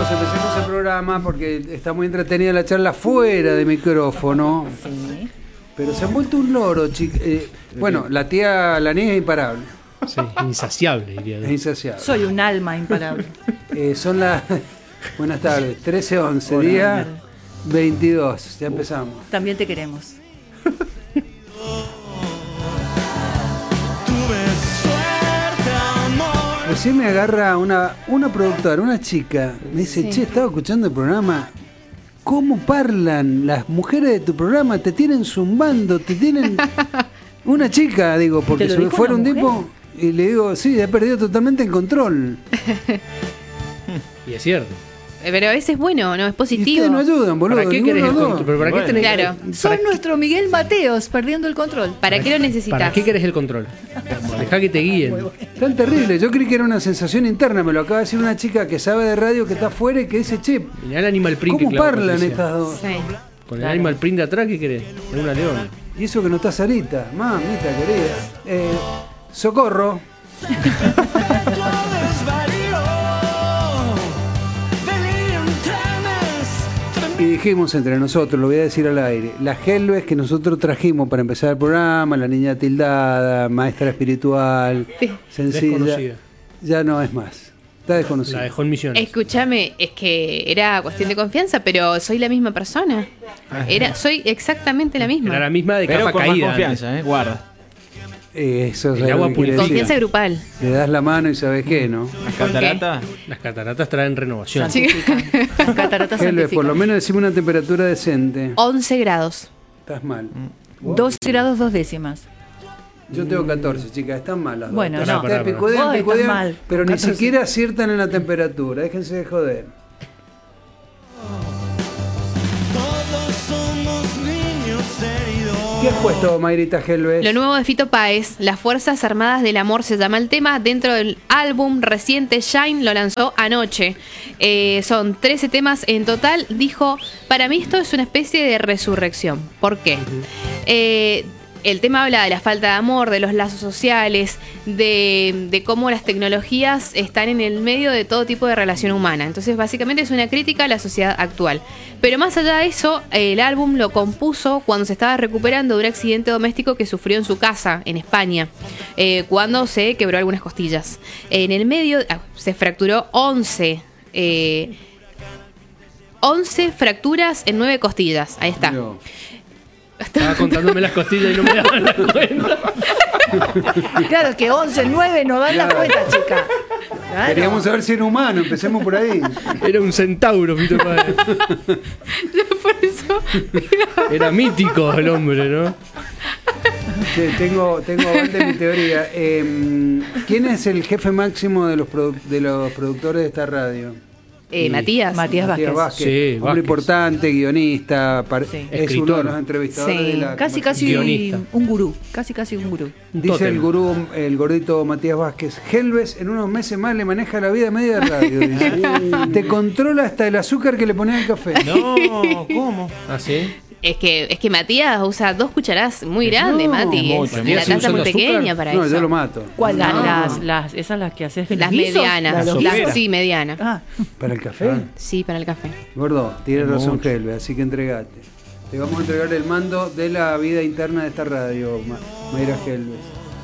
chicos, empecemos el programa porque está muy entretenida la charla fuera de micrófono. Sí. Pero se ha vuelto un loro, bueno, la tía Laní es imparable. Sí, insaciable, diría yo. Es insaciable. Soy un alma imparable. Son las... Buenas tardes, 13:11, día 22. Ya empezamos. También te queremos. Recién me agarra una productora, una chica, me dice, Sí. che, estaba escuchando el programa, ¿cómo parlan las mujeres de tu programa? Te tienen zumbando, te tienen... Una chica, digo, porque ¿Te lo si dijo fuera una un mujer? tipo, y le digo, sí, he perdido totalmente el control. Y es cierto. Pero a veces es bueno, ¿no? Es Y positivo. ustedes no ayudan, boludo. ¿Para qué ninguno querés de el los dos. control? ¿Pero para qué Bueno. tenés Claro. Son nuestro Miguel Mateos perdiendo el control. ¿Para qué lo necesitas? ¿Para qué querés el control? Dejá que te guíen. Tan terrible, yo creí que era una sensación interna, me lo acaba de decir una chica que sabe de radio, que está afuera y que dice, che, Mirá el Animal Print que ¿cómo clavó parlan Patricia. estas dos? Sí. Con el Animal Print de atrás, ¿qué querés? Es una leona. Y eso que no está Sarita, mamita querida. Socorro. Y dijimos entre nosotros, lo voy a decir al aire, las Helves que nosotros trajimos para empezar el programa, la niña tildada, maestra espiritual, Sí. sencilla, Desconocida. ya no es más. Está desconocida. La dejó en Misiones. Escúchame, es que era cuestión de confianza, pero soy la misma persona. Soy exactamente la misma. Era la misma de Pero capa con más caída. confianza, guarda. Eso es El agua lo que quiere purifica. Confianza decir. grupal. Le das la mano y sabes qué, ¿no? Las ¿Por qué? cataratas. Las cataratas traen renovación. Sí. Cataratas Helves, por lo santifican. menos decime una temperatura decente. 11 grados. Estás mal. 12 grados 2 décimas. Yo tengo 14, chicas, están malas. Bueno, no. Ustedes Pará. picudean, Vos estás picudean, mal. pero ni 14. siquiera aciertan en la temperatura. Déjense de joder. ¿Qué has puesto, Mayrita Helves? Lo nuevo de Fito Páez, Las Fuerzas Armadas del Amor se llama el tema, dentro del álbum reciente Shine, lo lanzó anoche. Son 13 temas en total. Dijo, para mí esto es una especie de resurrección. ¿Por qué? El tema habla de la falta de amor, de los lazos sociales, de cómo las tecnologías están en el medio de todo tipo de relación humana. Entonces, básicamente es una crítica a la sociedad actual. Pero más allá de eso, el álbum lo compuso cuando se estaba recuperando de un accidente doméstico que sufrió en su casa, en España, cuando se quebró algunas costillas. En el medio se fracturó 11 fracturas en 9 costillas. Ahí está. No. Estaba contándome las costillas y no me daban la cuenta. Claro que 11, 9 no dan la cuenta, chica. Claro. Queríamos saber si era humano, empecemos por ahí. Era un centauro, Fito Páez. Por eso. Era mítico el hombre, ¿no? Che, tengo avante mi teoría. ¿Quién es el jefe máximo de los productores de esta radio? Matías. Matías Vázquez. Sí, Hombre Vázquez. importante, guionista, Sí. es uno Escritor. de los entrevistadores Sí. de la... Casi Guionista. un gurú. Casi un gurú. Dice el gurú, el gordito Matías Vázquez, Helves en unos meses más le maneja la vida media de radio. Dice. Te controla hasta el azúcar que le ponía al café. No, ¿cómo? ¿Ah, sí? Es que Matías usa 2 cucharadas muy grandes, No, Mati. mucho. Es Matías una sigue taza muy usando pequeña azúcar. para No, eso. yo lo mato. ¿Cuál? No. Esas las que haces Las guisos, medianas. las sopera. Sí, medianas. Ah, ¿Para el café? Sí, para el café. Gordo, tienes razón, Mucho. Helves, así que entregate. Te vamos a entregar el mando de la vida interna de esta radio, Mayra Helves.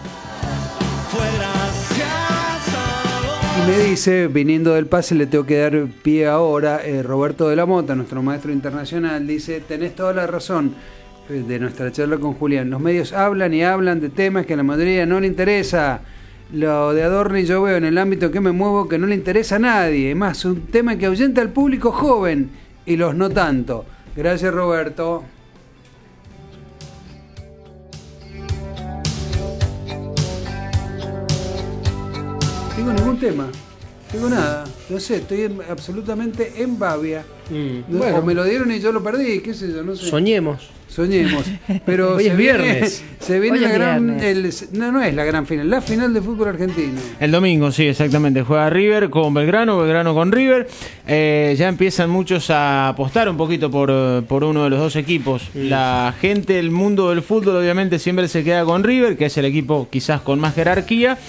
Y me dice, viniendo del pase, le tengo que dar pie ahora, Roberto de la Mota, nuestro maestro internacional, dice, tenés toda la razón de nuestra charla con Julián. Los medios hablan y hablan de temas que a la mayoría no le interesa. Lo de Adorni yo veo en el ámbito en que me muevo que no le interesa a nadie. Es más, un tema que ahuyenta al público joven y los no tanto. Gracias, Roberto. Tengo ningún tema, tengo nada, no sé, estoy absolutamente en babia. No, Bueno, o me lo dieron y yo lo perdí, qué sé yo, no sé. soñemos. Soñemos. Pero Hoy se es viene- viernes. Se viene Hoy la es gran. viernes. No es la gran final, la final de fútbol argentino. El domingo, sí, exactamente. Juega River con Belgrano, Belgrano con River. Ya empiezan muchos a apostar un poquito por uno de los dos equipos. La gente del mundo del fútbol obviamente siempre se queda con River, que es el equipo quizás con más jerarquía.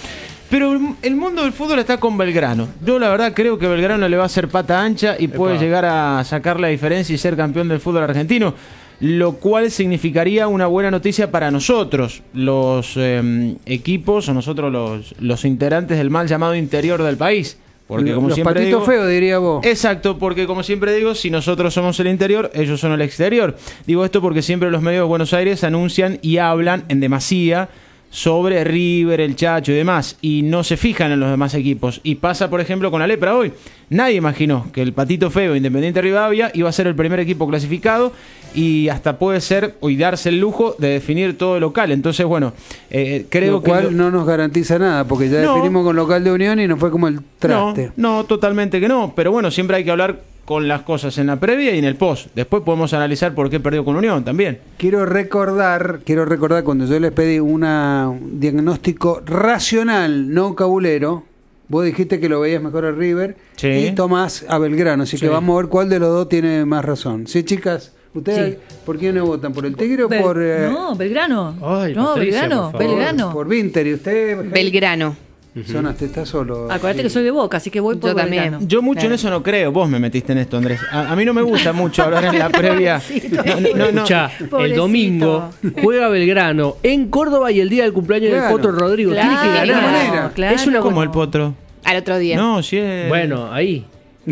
Pero el mundo del fútbol está con Belgrano. Yo la verdad creo que Belgrano le va a hacer pata ancha y puede llegar a sacar la diferencia y ser campeón del fútbol argentino, lo cual significaría una buena noticia para nosotros, los equipos o nosotros los integrantes del mal llamado interior del país. Porque como los siempre patitos digo, feos, diría vos. Exacto, porque como siempre digo, si nosotros somos el interior, ellos son el exterior. Digo esto porque siempre los medios de Buenos Aires anuncian y hablan en demasía sobre River, el Chacho y demás, y no se fijan en los demás equipos. Y pasa, por ejemplo, con la Lepra hoy. Nadie imaginó que el Patito Feo, Independiente Rivadavia, iba a ser el primer equipo clasificado y hasta puede ser y darse el lujo de definir todo el local. Entonces, bueno, creo lo cual que no nos garantiza nada, porque ya definimos con local de Unión y no fue como el traste. No, totalmente que no. Pero bueno, siempre hay que hablar con las cosas en la previa y en el post. Después podemos analizar por qué perdió con Unión también. Quiero recordar cuando yo les pedí un diagnóstico racional, no cabulero. Vos dijiste que lo veías mejor a River y Tomás a Belgrano, así que vamos a ver cuál de los dos tiene más razón. ¿Sí, chicas? ¿Ustedes por quién no votan? ¿Por el Tigre o por...? No, Belgrano. Ay, no, Patricia, Belgrano. por favor. Belgrano. Por Vinter, ¿y usted? Belgrano. Sonaste, está solo. Acuérdate que soy de Boca, así que voy por Yo también. Belgrano. Yo mucho en eso no creo. Vos me metiste en esto, Andrés. A mí no me gusta mucho hablar en la previa. Escuchá, el Pobrecito. domingo juega Belgrano en Córdoba y el día del cumpleaños Claro. del Potro Rodrigo. Claro, Tiene que ganar. manera. claro. Es una Como el Potro. Al otro día. No, sí es... Bueno, ahí.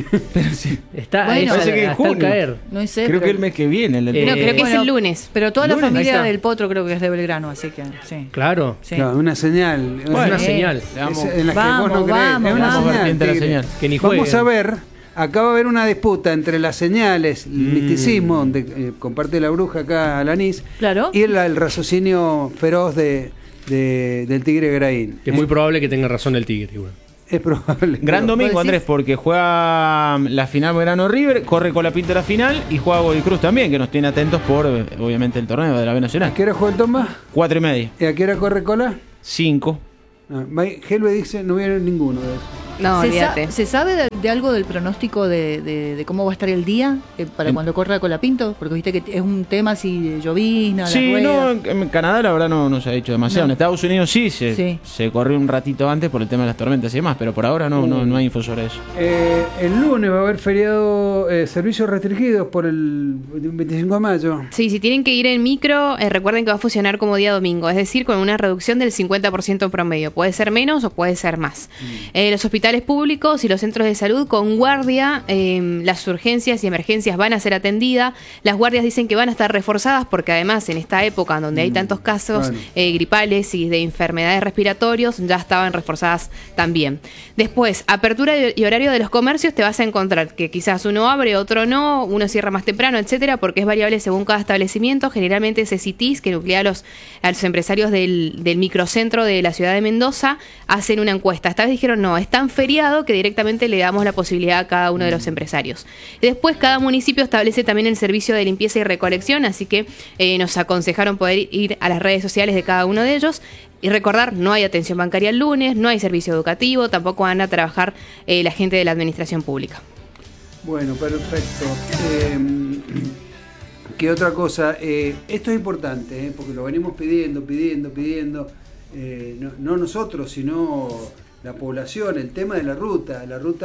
Está, Bueno, es parece que en hasta el junio. caer. No sé. Creo pero- que el mes que viene. No, creo que es Bueno, el lunes. Pero toda la ¿Lunes? Ahí familia está. del Potro creo que es de Belgrano, así que sí. Claro. Sí. Claro, una señal. Es una Sí. señal. Es en la que Vamos, vos no creés. vamos, Es una vamos. señal, Vertiente la Tigre. señal. Que ni Vamos jueguen. a ver, acá va a haber una disputa entre las señales, el misticismo, donde comparte la bruja acá Alanis, Claro. y el raciocinio feroz del Tigre Graín. Que es muy probable que tenga razón el Tigre. Igual. Es probable. Gran Pero- domingo, ¿vos decís? Andrés, porque juega la final Belgrano River, corre con la pinta la final y juega Godoy Cruz también, que nos tiene atentos por, obviamente, el torneo de la B Nacional. ¿A qué hora juega el Tomba? 4:30. ¿Y a qué hora corre cola? 5. Helve dice no vieron ninguno de esos. No, olvídate. ¿Se sabe de algo del pronóstico de cómo va a estar el día para cuando corra Colapinto? Porque viste que es un tema si llovizna, Sí, las no, ruedas. en Canadá la verdad no se ha dicho demasiado. No. En Estados Unidos sí Sí. se corrió un ratito antes por el tema de las tormentas y demás, pero por ahora no hay info sobre eso. El lunes va a haber feriado, servicios restringidos por el 25 de mayo. Sí, si tienen que ir en micro, recuerden que va a funcionar como día domingo, es decir, con una reducción del 50% en promedio. Puede ser menos o puede ser más. Los hospitales públicos y los centros de salud con guardia, las urgencias y emergencias van a ser atendidas. Las guardias dicen que van a estar reforzadas porque además en esta época donde hay tantos casos Claro. gripales y de enfermedades respiratorias, ya estaban reforzadas también. Después, apertura y horario de los comercios, te vas a encontrar que quizás uno abre, otro no, uno cierra más temprano, etcétera, porque es variable según cada establecimiento. Generalmente es CITIS, que nuclea a los empresarios del microcentro de la ciudad de Mendoza, hacen una encuesta. Esta vez dijeron, no, es tan feriado que directamente le damos la posibilidad a cada uno de los empresarios. Después, cada municipio establece también el servicio de limpieza y recolección, así que nos aconsejaron poder ir a las redes sociales de cada uno de ellos. Y recordar, no hay atención bancaria el lunes, no hay servicio educativo, tampoco van a trabajar la gente de la administración pública. Bueno, perfecto. ¿Qué otra cosa? Esto es importante, porque lo venimos pidiendo. No nosotros, sino la población, el tema de la ruta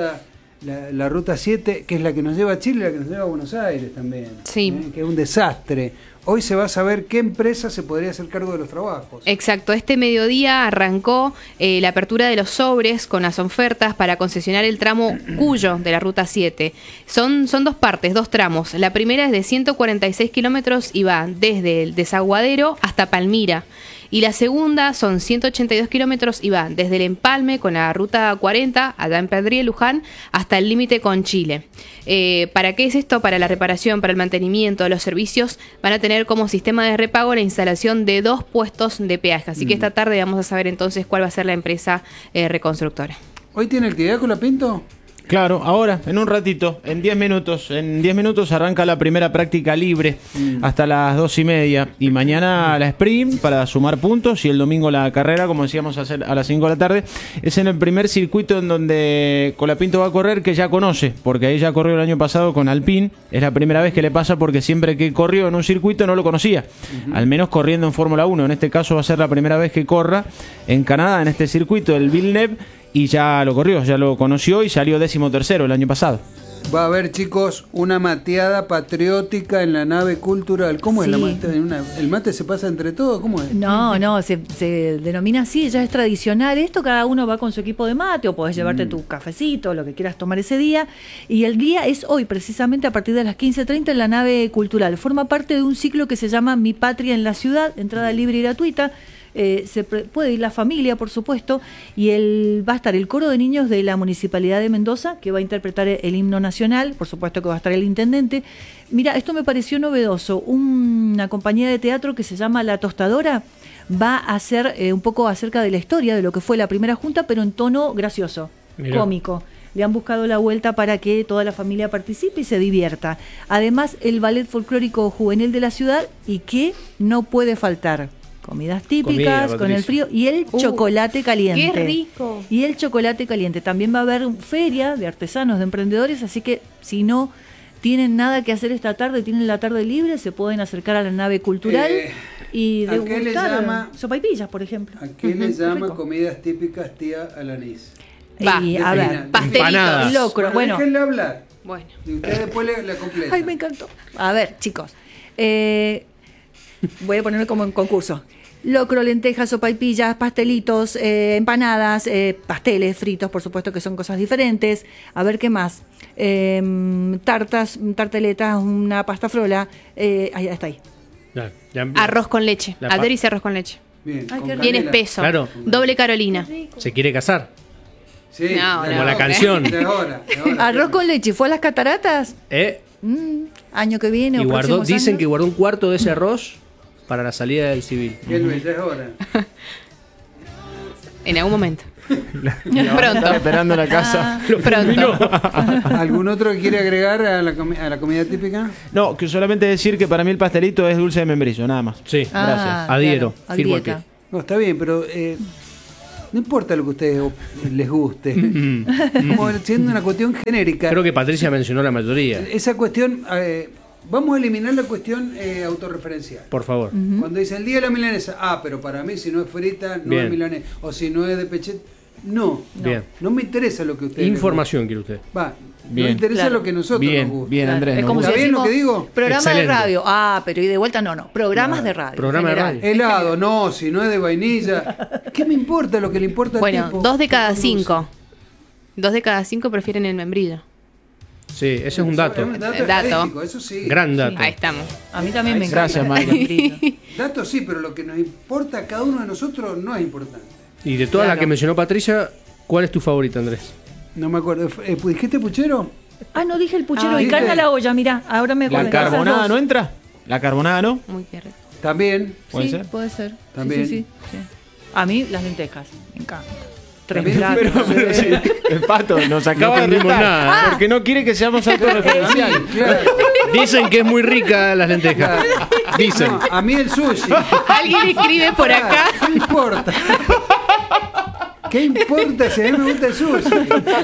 7, que es la que nos lleva a Chile y la que nos lleva a Buenos Aires también. Sí. Que es un desastre. Hoy se va a saber qué empresa se podría hacer cargo de los trabajos. Exacto, este mediodía arrancó la apertura de los sobres con las ofertas para concesionar el tramo Cuyo de la Ruta 7. Son dos partes, dos tramos. La primera es de 146 kilómetros y va desde el Desaguadero hasta Palmira. Y la segunda son 182 kilómetros y va desde el Empalme con la Ruta 40, allá en Pedriel, Luján, hasta el límite con Chile. ¿Para qué es esto? Para la reparación, para el mantenimiento de los servicios. Van a tener como sistema de repago la instalación de 2 puestos de peaje. Así que esta tarde vamos a saber entonces cuál va a ser la empresa reconstructora. ¿Hoy tiene actividad Colapinto? Claro, ahora, en un ratito, en 10 minutos. En 10 minutos arranca la primera práctica libre hasta las 2:30. Y mañana la sprint para sumar puntos y el domingo la carrera, como decíamos, a las 5 de la tarde. Es en el primer circuito en donde Colapinto va a correr, que ya conoce, porque ahí ya corrió el año pasado con Alpine. Es la primera vez que le pasa porque siempre que corrió en un circuito no lo conocía. Al menos corriendo en Fórmula 1. En este caso va a ser la primera vez que corra en Canadá, en este circuito, el Villeneuve. Y ya lo corrió, ya lo conoció y salió 13º el año pasado. Va a haber, chicos, una mateada patriótica en la nave cultural. ¿Cómo es la mateada? ¿El mate se pasa entre todos? ¿Cómo es? No, se denomina así, ya es tradicional. Esto cada uno va con su equipo de mate o podés llevarte tu cafecito, lo que quieras tomar ese día. Y el día es hoy, precisamente a partir de las 15:30 en la nave cultural. Forma parte de un ciclo que se llama Mi Patria en la Ciudad, entrada libre y gratuita. Puede ir la familia, por supuesto, y va a estar el coro de niños de la Municipalidad de Mendoza, que va a interpretar el himno nacional, por supuesto que va a estar el intendente. Mira, esto me pareció novedoso, una compañía de teatro que se llama La Tostadora va a hacer un poco acerca de la historia de lo que fue la primera junta, pero en tono gracioso, cómico. Le han buscado la vuelta para que toda la familia participe y se divierta. Además, el ballet folclórico juvenil de la ciudad, y que no puede faltar. Comidas típicas, con el frío y el chocolate caliente. ¡Qué rico! Y el chocolate caliente. También va a haber feria de artesanos, de emprendedores, así que si no tienen nada que hacer esta tarde, tienen la tarde libre, se pueden acercar a la nave cultural y ¿a qué le llama sopaipillas, por ejemplo. ¿A qué le llama comidas típicas, tía Alanis? A ver, pastelitos. Locro. Bueno, déjenle hablar. Bueno. Y usted después le completa. Ay, me encantó. A ver, chicos. Voy a ponerme como en concurso. Locro, lentejas, sopaipillas, pastelitos, empanadas, pasteles fritos, por supuesto que son cosas diferentes. A ver qué más. Tarteletas, una pasta frola. Ahí está ahí. Arroz con leche. Adrice arroz con leche. Bien, Ay, qué Bien rico. espeso. Claro. Doble Carolina. Se quiere casar. Sí, No, Como la canción. De ahora. Arroz con leche. ¿Fue a las cataratas? Año que viene. Y o guardó, próximos dicen años. que guardó un cuarto de ese arroz para la salida del civil. Ya es hora. En algún momento. Están Pronto. esperando en la casa. Pronto. ¿Algún otro que quiere agregar a la comida típica? No, que solamente decir que para mí el pastelito es dulce de membrillo, nada más. Sí, Ah, adhiero, claro, firmo al dieta. pie. No, está bien, pero no importa lo que a ustedes les guste. Como siendo una cuestión genérica. Creo que Patricia mencionó la mayoría. Esa cuestión, vamos a eliminar la cuestión autorreferencial. Por favor. Cuando dice el día de la milanesa, pero para mí si no es frita, no Bien. es milanesa. O si no es de pechet, no. Bien. No me interesa lo que ustedes Información quiere usted. les gusta. Va, Bien. no me interesa Claro. lo que nosotros nos Bien, gusta. bien, Andrés. Es nos como gusta. si ¿Está bien lo decimos, que digo? programa Excelente. de radio. Pero y de vuelta no. Programas de radio. Programa en de general. radio. Helado, no, si no es de vainilla. ¿Qué me importa lo que le importa al Bueno, tipo? 2 de cada Dulce. 5. 2 de cada 5 prefieren el membrillo. Sí, ese es un dato. Es un dato Dato. estadístico, eso sí. Gran dato. Ahí estamos. A mí también me encanta. Gracias, Mayra. el membrillo. Dato sí, pero lo que nos importa a cada uno de nosotros no es importante. Y de todas Claro. las que mencionó Patricia, ¿cuál es tu favorita, Andrés? No me acuerdo. ¿Dijiste puchero? No dije el puchero. y ¿viste? carne a la olla, mirá. Ahora me ¿La acordé. Esas carbonada dos. no entra? ¿La carbonada no? Muy bien. También. ¿Puede Sí, ser? puede ser. También. Sí. A mí las lentejas. Me encanta. Tres También, platos. Pero sí, el pato nos acaba de aprendimos retar, nada. porque no quiere que seamos autorreferenciales. Claro. Dicen que es muy rica las lentejas. Dicen. No, a mí el sushi. Alguien escribe por acá. ¿Qué importa? ¿Qué importa si a mí me gusta el sushi?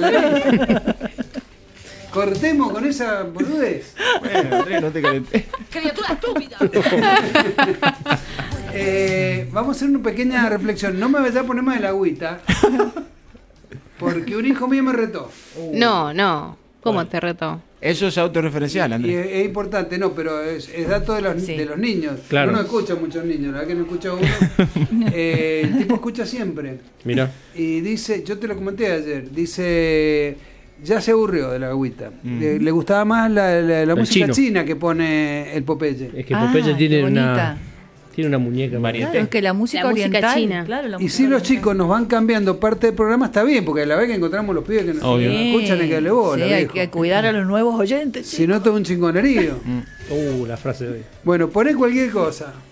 Cortemos con esa boludez. Bueno, Andrés, no te calenté. Criatura estúpida. Vamos a hacer una pequeña reflexión. No me vayas a poner más el agüita. Porque un hijo mío me retó. No. ¿Cómo te retó? Eso es autorreferencial, Y Andrés. es importante, no, pero es dato de los, Sí. de los niños. Claro. Uno escucha a muchos niños, la verdad que no escucha a uno. El tipo escucha siempre. Mira. Y dice, yo te lo comenté ayer, dice, ya se aburrió de la agüita. Le gustaba más la música chino. china que pone el Popeye. Es que Popeye tiene qué una bonita. tiene una muñeca Mariette. Claro, es que la música La música oriental. china. Claro, la Y música si los oriental. chicos nos van cambiando parte del programa, está bien, porque a la vez que encontramos los pibes que nos Obvio. escuchan hay que darle bola, Sí, hay viejo. que cuidar a los nuevos oyentes. Si no, todo un chingonerío. la frase de hoy. Bueno, poné cualquier cosa.